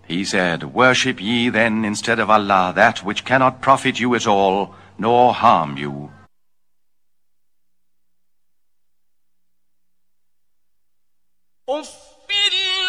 He said, Worship ye then instead of Allah that which cannot profit you at all, nor harm you. أف